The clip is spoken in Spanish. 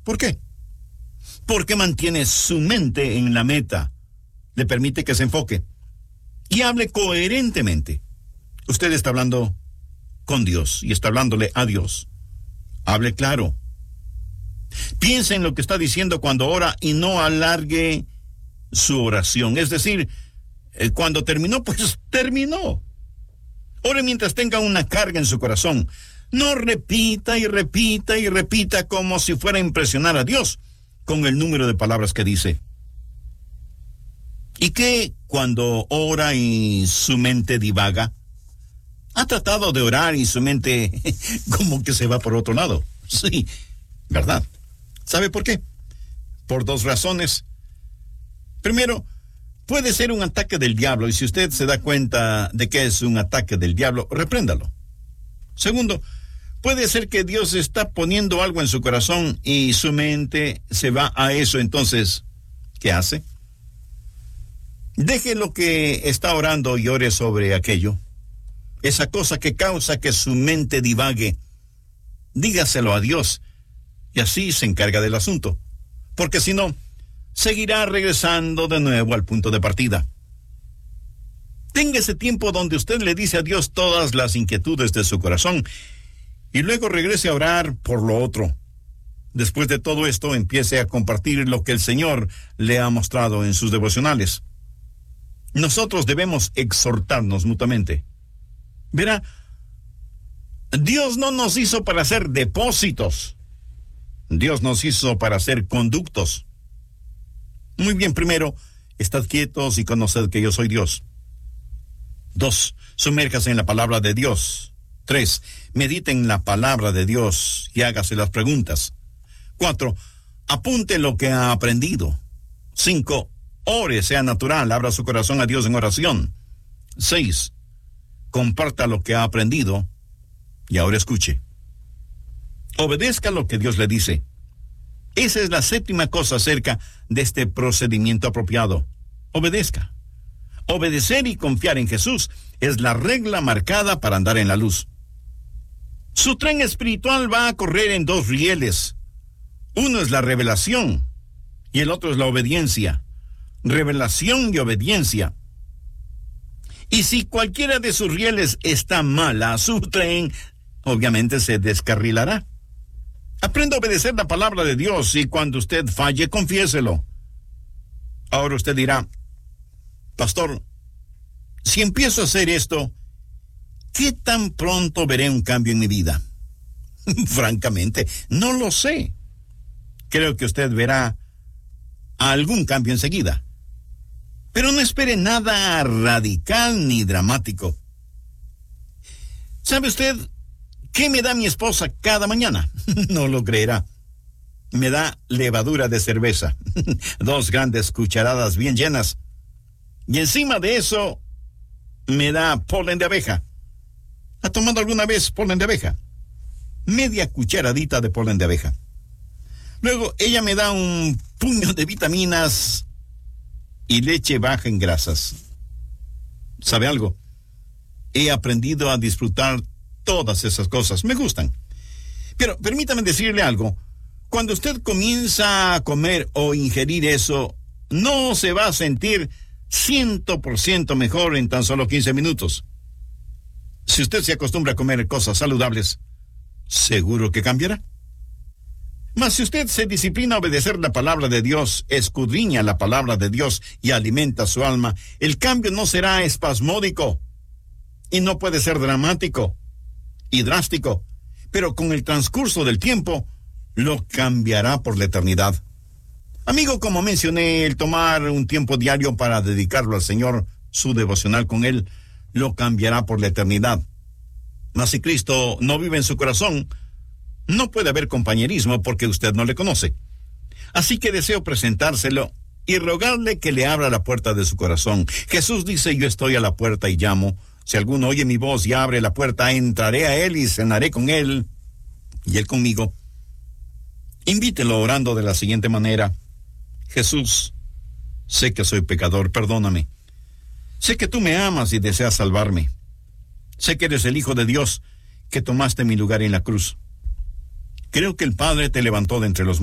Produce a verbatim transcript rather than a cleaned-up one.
¿Por qué? Porque mantiene su mente en la meta, le permite que se enfoque y hable coherentemente. Usted está hablando con Dios y está hablándole a Dios. Hable claro. Piense en lo que está diciendo cuando ora y no alargue su oración. Es decir, eh, cuando terminó, pues terminó. Ore mientras tenga una carga en su corazón. No repita y repita y repita como si fuera a impresionar a Dios con el número de palabras que dice. ¿Y qué cuando ora y su mente divaga? ¿Ha tratado de orar y su mente como que se va por otro lado? Sí, ¿verdad? ¿Sabe por qué? Por dos razones. Primero, puede ser un ataque del diablo, y si usted se da cuenta de que es un ataque del diablo, repréndalo. Segundo, puede ser que Dios está poniendo algo en su corazón y su mente se va a eso. Entonces, ¿qué hace? Deje lo que está orando y ore sobre aquello. Esa cosa que causa que su mente divague. Dígaselo a Dios y así se encarga del asunto. Porque si no, seguirá regresando de nuevo al punto de partida. Tenga ese tiempo donde usted le dice a Dios todas las inquietudes de su corazón y luego regrese a orar por lo otro. Después de todo esto, empiece a compartir lo que el Señor le ha mostrado en sus devocionales. Nosotros debemos exhortarnos mutuamente. Verá, Dios no nos hizo para hacer depósitos. Dios nos hizo para hacer conductos. Muy bien, primero, estad quietos y conoced que yo soy Dios. Dos, sumérjase en la palabra de Dios. Tres, medite en la palabra de Dios y hágase las preguntas. Cuatro, apunte lo que ha aprendido. Cinco, ore, sea natural, abra su corazón a Dios en oración. Seis, comparta lo que ha aprendido y ahora escuche. Obedezca lo que Dios le dice. Esa es la séptima cosa acerca de este procedimiento apropiado. Obedezca. Obedecer y confiar en Jesús es la regla marcada para andar en la luz. Su tren espiritual va a correr en dos rieles. Uno es la revelación y el otro es la obediencia. Revelación y obediencia. Y si cualquiera de sus rieles está mala, su tren obviamente se descarrilará. Aprenda a obedecer la palabra de Dios y cuando usted falle, confiéselo. Ahora usted dirá, pastor, si empiezo a hacer esto, ¿qué tan pronto veré un cambio en mi vida? Francamente, no lo sé. Creo que usted verá algún cambio enseguida. Pero no espere nada radical ni dramático. ¿Sabe usted qué me da mi esposa cada mañana? No lo creerá. Me da levadura de cerveza. Dos grandes cucharadas bien llenas. Y encima de eso, me da polen de abeja. ¿Ha tomado alguna vez polen de abeja? Media cucharadita de polen de abeja. Luego, ella me da un puño de vitaminas y leche baja en grasas. ¿Sabe algo? He aprendido a disfrutar todas esas cosas. Me gustan. Pero permítame decirle algo. Cuando usted comienza a comer o ingerir eso, no se va a sentir cien por ciento mejor en tan solo quince minutos. Si usted se acostumbra a comer cosas saludables, seguro que cambiará. Mas si usted se disciplina a obedecer la palabra de Dios, escudriña la palabra de Dios y alimenta su alma, el cambio no será espasmódico y no puede ser dramático y drástico, pero con el transcurso del tiempo lo cambiará por la eternidad. Amigo, como mencioné, el tomar un tiempo diario para dedicarlo al Señor, su devocional con Él, lo cambiará por la eternidad. Mas si Cristo no vive en su corazón, no puede haber compañerismo porque usted no le conoce. Así que deseo presentárselo y rogarle que le abra la puerta de su corazón. Jesús dice, yo estoy a la puerta y llamo. Si alguno oye mi voz y abre la puerta, entraré a él y cenaré con él y él conmigo. Invítelo orando de la siguiente manera. Jesús, sé que soy pecador, perdóname. Sé que tú me amas y deseas salvarme. Sé que eres el Hijo de Dios, que tomaste mi lugar en la cruz. Creo que el Padre te levantó de entre los muertos.